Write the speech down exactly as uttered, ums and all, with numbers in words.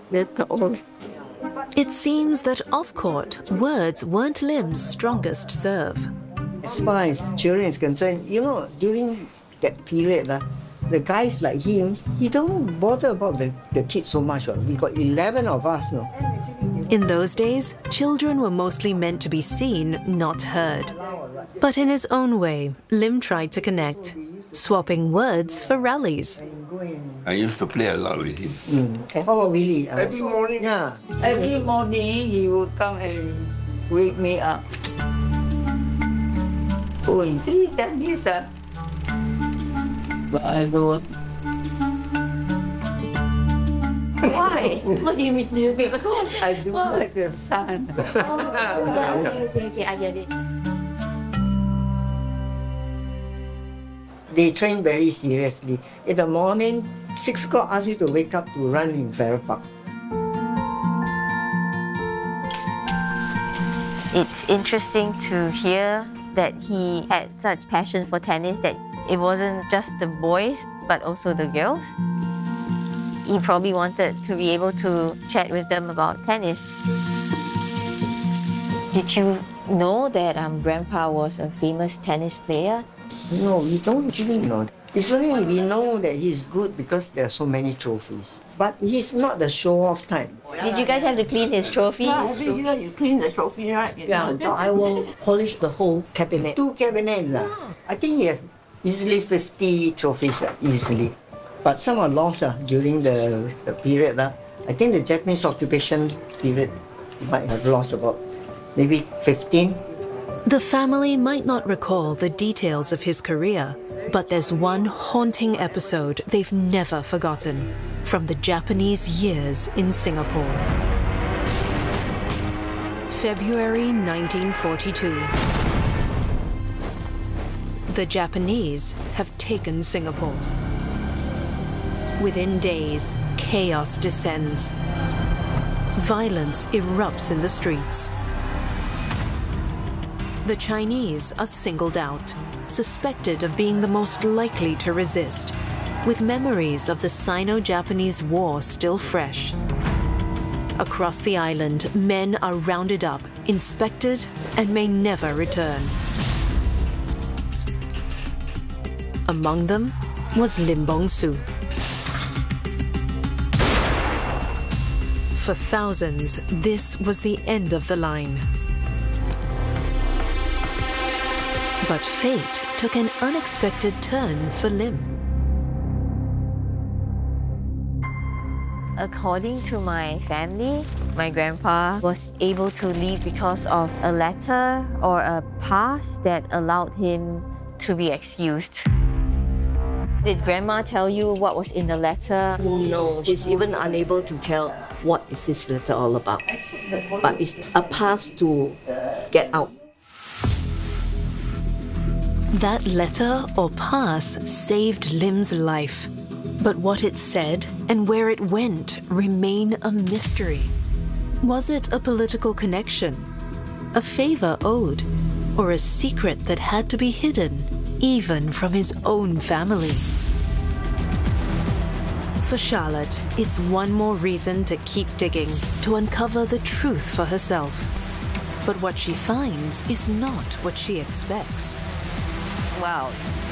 That's all. It seems that off-court, words weren't Lim's strongest serve. As far as children is concerned, you know, during that period, uh, the guys like him, he don't bother about the, the kids so much. Uh. We got eleven of us. No? In those days, children were mostly meant to be seen, not heard. But in his own way, Lim tried to connect, swapping words for rallies. I used to play a lot with him. Mm. How about Willie? Uh, Every morning? Yeah. Every morning he would come and wake me up. Oh, in three tennis, ah. But I don't. Why? What do you mean? Because I do like the sun. Oh, okay, okay, okay, I get it. They train very seriously. In the morning, six o'clock ask you to wake up to run in Farrer Park. It's interesting to hear that he had such passion for tennis that it wasn't just the boys, but also the girls. He probably wanted to be able to chat with them about tennis. Did you know that um, Grandpa was a famous tennis player? No, we don't usually know. It's only we know that he's good because there are so many trophies. But he's not the show-off type. Did you guys have to clean his trophies? Yeah, every year you clean the trophy, right? You Yeah, know, I will polish the whole cabinet. Two cabinets. Uh. I think he has easily fifty trophies, uh, easily. But some are lost uh, during the, the period. Uh. I think the Japanese occupation period might have lost about maybe fifteen. The family might not recall the details of his career, but there's one haunting episode they've never forgotten from the Japanese years in Singapore. February nineteen forty-two. The Japanese have taken Singapore. Within days, chaos descends. Violence erupts in the streets. The Chinese are singled out, suspected of being the most likely to resist, with memories of the Sino-Japanese War still fresh. Across the island, men are rounded up, inspected, and may never return. Among them was Lim Bong Su. For thousands, this was the end of the line. But fate took an unexpected turn for Lim. According to my family, my grandpa was able to leave because of a letter or a pass that allowed him to be excused. Did Grandma tell you what was in the letter? No, she's even unable to tell what is this letter all about. But it's a pass to get out. That letter or pass saved Lim's life. But what it said and where it went remain a mystery. Was it a political connection, a favor owed, or a secret that had to be hidden, even from his own family? For Charlotte, it's one more reason to keep digging, to uncover the truth for herself. But what she finds is not what she expects. Wow,